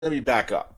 Let me back up.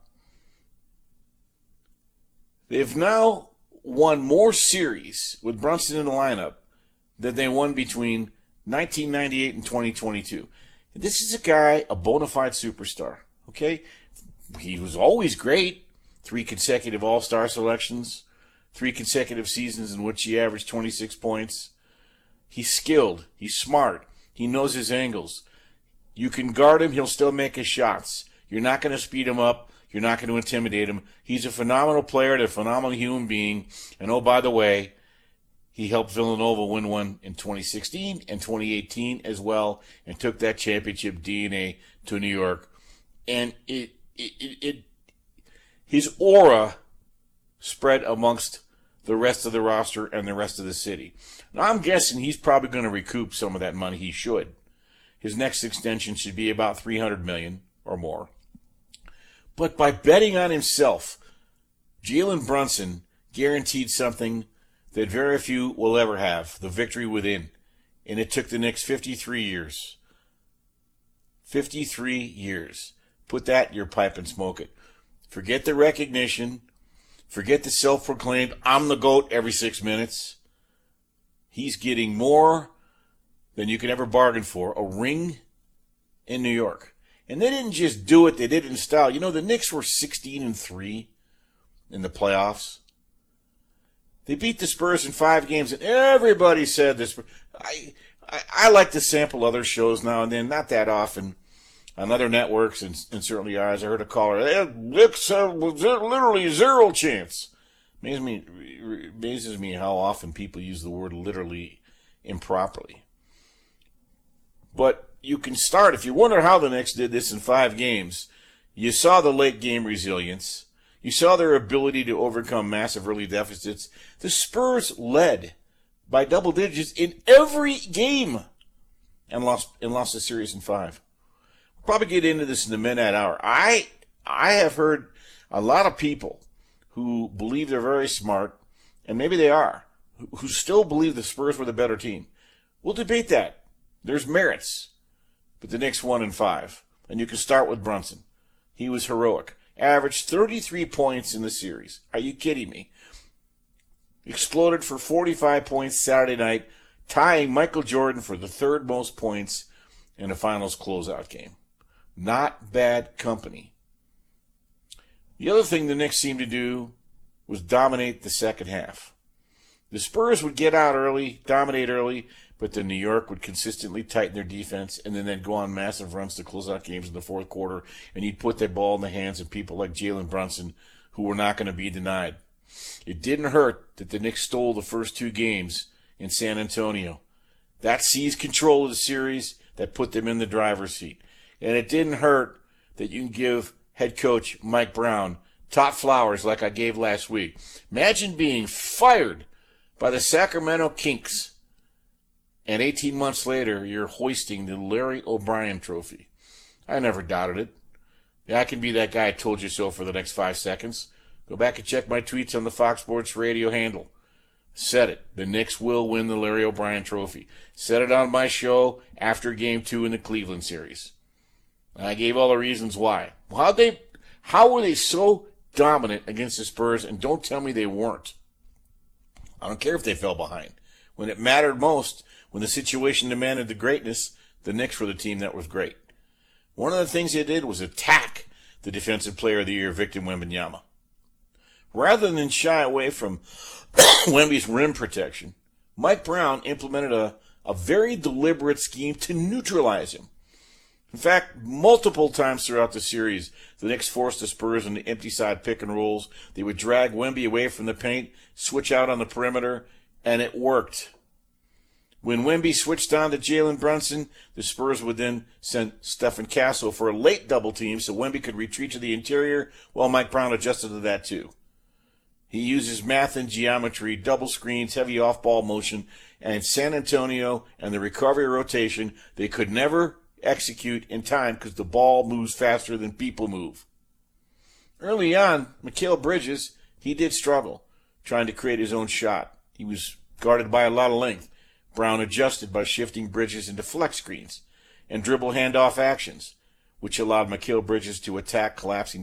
They've now won more series with Brunson in the lineup than they won between 1998 and 2022. This is a guy, a bona fide superstar. Okay? He was always great. 3 consecutive All-Star selections, 3 consecutive seasons in which he averaged 26 points. He's skilled. He's smart. He knows his angles. You can guard him, he'll still make his shots. You're not going to speed him up. You're not going to intimidate him. He's a phenomenal player and a phenomenal human being. And oh, by the way, he helped Villanova win one in 2016 and 2018 as well, and took that championship DNA to New York. And his aura spread amongst the rest of the roster and the rest of the city. Now, I'm guessing he's probably going to recoup some of that money. He should. His next extension should be about $300 million or more. But by betting on himself, Jalen Brunson guaranteed something that very few will ever have, the victory within. And it took the Knicks 53 years. 53 years. Put that in your pipe and smoke it. Forget the recognition. Forget the self-proclaimed, I'm the GOAT every 6 minutes. He's getting more than you can ever bargain for. A ring in New York. And they didn't just do it, they did it in style. You know, the Knicks were 16-3 in the playoffs. They beat the Spurs in 5 games, and everybody said this. I like to sample other shows now and then, not that often, on other networks and certainly ours. I heard a caller, Knicks have literally zero chance. Amazes me how often people use the word literally improperly. But you can start, if you wonder how the Knicks did this in 5 games, you saw the late game resilience. You saw their ability to overcome massive early deficits. The Spurs led by double digits in every game and lost the series in 5. We'll probably get into this in the midnight hour. I have heard a lot of people who believe they're very smart, and maybe they are, who still believe the Spurs were the better team. We'll debate that. There's merits. But the Knicks won in 5. And you can start with Brunson. He was heroic. Averaged 33 points in the series. Are you kidding me? Exploded for 45 points Saturday night, tying Michael Jordan for the 3rd most points in a finals closeout game. Not bad company. The other thing the Knicks seemed to do was dominate the second half. The Spurs would get out early, dominate early, but then New York would consistently tighten their defense, and then they'd go on massive runs to close out games in the 4th quarter, and you'd put that ball in the hands of people like Jalen Brunson, who were not going to be denied. It didn't hurt that the Knicks stole the first 2 games in San Antonio. That seized control of the series, that put them in the driver's seat. And it didn't hurt that you can give head coach Mike Brown top flowers like I gave last week. Imagine being fired by the Sacramento Kings, and 18 months later, you're hoisting the Larry O'Brien trophy. I never doubted it. Yeah, I can be that guy I told you so for the next 5 seconds. Go back and check my tweets on the Fox Sports Radio handle. Said it. The Knicks will win the Larry O'Brien trophy. Said it on my show after Game 2 in the Cleveland series. And I gave all the reasons why. How were they so dominant against the Spurs, and don't tell me they weren't. I don't care if they fell behind. When it mattered most, when the situation demanded the greatness, the Knicks were the team that was great. One of the things they did was attack the Defensive Player of the Year, Victor Wembanyama. Rather than shy away from Wemby's rim protection, Mike Brown implemented a very deliberate scheme to neutralize him. In fact, multiple times throughout the series, the Knicks forced the Spurs into empty side pick and rolls. They would drag Wemby away from the paint, switch out on the perimeter, and it worked. When Wemby switched on to Jalen Brunson, the Spurs would then send Stephen Castle for a late double team so Wemby could retreat to the interior while Mike Brown adjusted to that too. He uses math and geometry, double screens, heavy off-ball motion, and San Antonio and the recovery rotation, they could never execute in time because the ball moves faster than people move. Early on, Mikal Bridges, he did struggle trying to create his own shot. He was guarded by a lot of length. Brown adjusted by shifting Bridges into flex screens and dribble handoff actions. which allowed Mikal Bridges to attack collapsing